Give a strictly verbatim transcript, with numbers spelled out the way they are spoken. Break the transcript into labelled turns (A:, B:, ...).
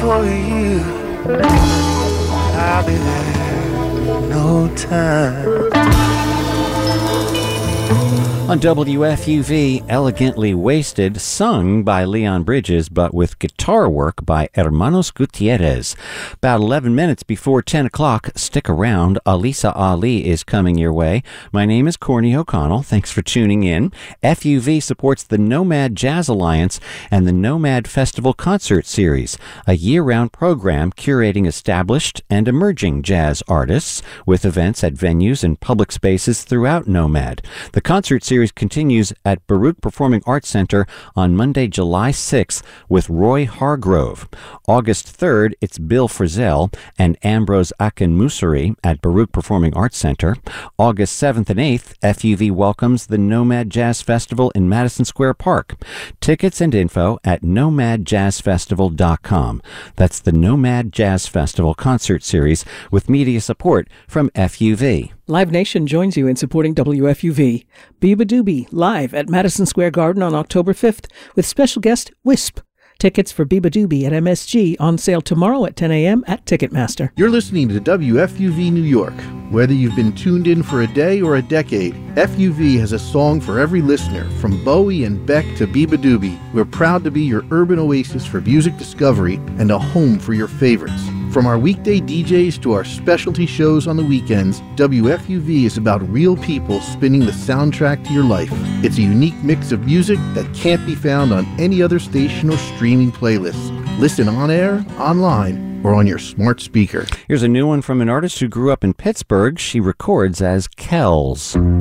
A: for you. I'll be there in no time.
B: On W F U V, Elegantly Wasted, sung by Leon Bridges, but with guitar work by Hermanos Gutierrez. About eleven minutes before ten o'clock, stick around. Alisa Ali is coming your way. My name is Corny O'Connell. Thanks for tuning in. F U V supports the Nomad Jazz Alliance and the Nomad Festival Concert Series, a year-round program curating established and emerging jazz artists with events at venues and public spaces throughout Nomad. The concert series continues at Baruch Performing Arts Center on Monday, July sixth with Roy Hargrove. August third, it's Bill Frisell and Ambrose Akinmusari at Baruch Performing Arts Center. August seventh and eighth, F U V welcomes the Nomad Jazz Festival in Madison Square Park. Tickets and info at nomad jazz festival dot com. That's the Nomad Jazz Festival Concert Series with media support from F U V.
C: Live Nation joins you in supporting W F U V. Biba Doobie, live at Madison Square Garden on October fifth with special guest Wisp. Tickets for Biba Doobie at M S G on sale tomorrow at ten a.m. at Ticketmaster.
D: You're listening to W F U V New York. Whether you've been tuned in for a day or a decade, F U V has a song for every listener. From Bowie and Beck to Biba Doobie, we're proud to be your urban oasis for music discovery and a home for your favorites. From our weekday D Js to our specialty shows on the weekends, W F U V is about real people spinning the soundtrack to your life. It's a unique mix of music that can't be found on any other station or streaming playlist. Listen on air, online, or on your smart speaker.
B: Here's a new one from an artist who grew up in Pittsburgh. She records as Kells.